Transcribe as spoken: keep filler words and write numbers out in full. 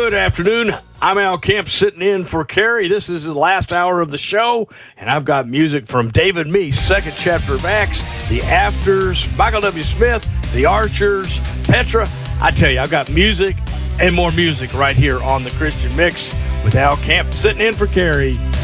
Good afternoon. I'm Al Kemp sitting in for Carrie. This is the last hour of the show, and I've got music from David Meece, second chapter of Acts, The Afters, Michael W. Smith, The Archers, Petra. I tell you, I've got music and more music right here on the Christian Mix with Al Kemp sitting in for Carrie.